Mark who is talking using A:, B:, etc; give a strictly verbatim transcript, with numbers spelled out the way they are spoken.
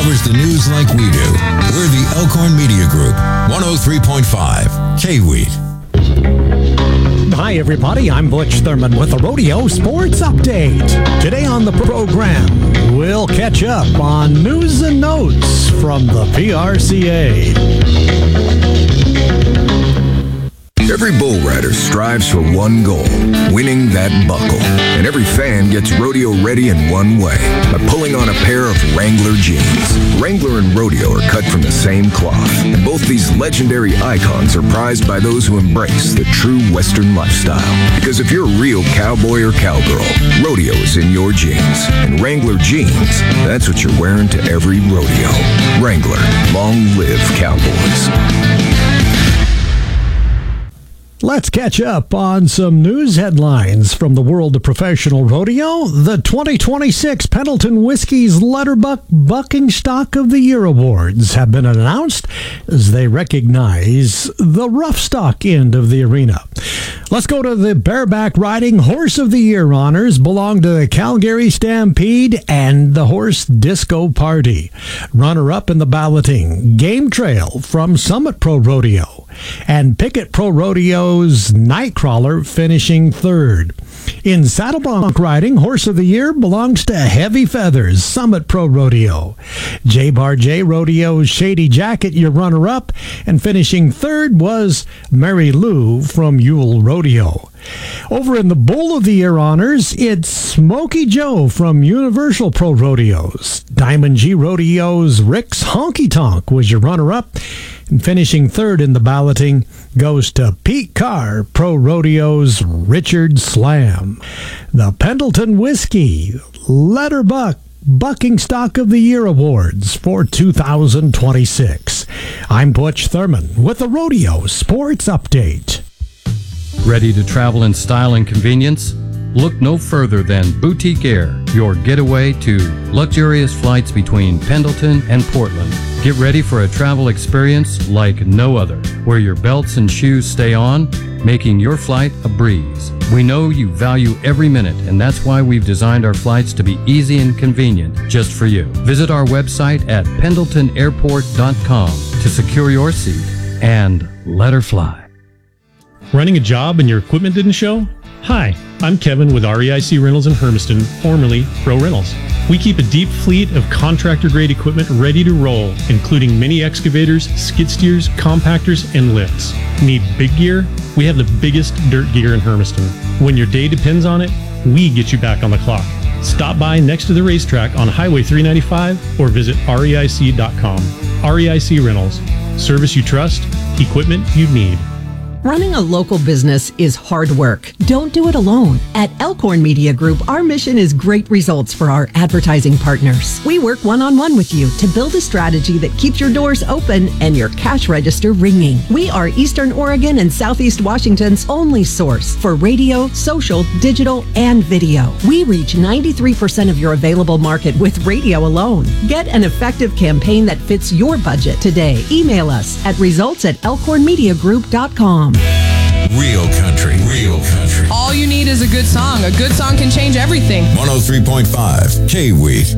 A: covers the news like we do. We're the Elkhorn Media Group, one oh three point five K-Wheat.
B: Hi, everybody. I'm Butch Thurman with the Rodeo Sports Update. Today on the program, we'll catch up on news and notes from the P R C A.
C: Every bull rider strives for one goal, winning that buckle. And every fan gets rodeo ready in one way, by pulling on a pair of Wrangler jeans. Wrangler and rodeo are cut from the same cloth, and both these legendary icons are prized by those who embrace the true Western lifestyle. Because if you're a real cowboy or cowgirl, rodeo is in your jeans. And Wrangler jeans, that's what you're wearing to every rodeo. Wrangler, long live cowboys.
B: Let's catch up on some news headlines from the world of professional rodeo. The twenty twenty-six Pendleton Whiskey's Letterbuck Bucking Stock of the Year Awards have been announced as they recognize the rough stock end of the arena. Let's go to the bareback riding Horse of the Year honors belong to the Calgary Stampede and the Horse Disco Party. Runner-up in the balloting, Game Trail from Summit Pro Rodeo, and Pickett Pro Rodeo's Nightcrawler finishing third. In saddlebronc riding, Horse of the Year belongs to Heavy Feathers, Summit Pro Rodeo. J Bar J Rodeo's Shady Jacket, your runner-up, and finishing third was Mary Lou from Yule Rodeo. Over in the Bull of the Year honors, it's Smokey Joe from Universal Pro Rodeos. Diamond G Rodeo's Rick's Honky Tonk was your runner-up, and finishing third in the balloting goes to Pete Carr, Pro Rodeo's Richard Slam. The Pendleton Whiskey Letterbuck Bucking Stock of the Year Awards for two thousand twenty-six. I'm Butch Thurman with the Rodeo Sports Update.
D: Ready to travel in style and convenience? Look no further than Boutique Air, your getaway to luxurious flights between Pendleton and Portland. Get ready for a travel experience like no other, where your belts and shoes stay on, making your flight a breeze. We know you value every minute, and that's why we've designed our flights to be easy and convenient just for you. Visit our website at pendleton airport dot com to secure your seat and let her fly.
E: Running a job and your equipment didn't show? Hi, I'm Kevin with R E I C Rentals in Hermiston, formerly Pro Rentals. We keep a deep fleet of contractor-grade equipment ready to roll, including mini excavators, skid steers, compactors, and lifts. Need big gear? We have the biggest dirt gear in Hermiston. When your day depends on it, we get you back on the clock. Stop by next to the racetrack on Highway three ninety-five or visit R E I C dot com. R E I C Rentals. Service you trust, equipment you need.
F: Running a local business is hard work. Don't do it alone. At Elkhorn Media Group, our mission is great results for our advertising partners. We work one-on-one with you to build a strategy that keeps your doors open and your cash register ringing. We are Eastern Oregon and Southeast Washington's only source for radio, social, digital, and video. We reach ninety-three percent of your available market with radio alone. Get an effective campaign that fits your budget today. Email us at results at elkhorn media group dot com.
A: Real country, real country.
G: All you need is a good song. A good song can change everything.
A: one oh three point five K-Wheat.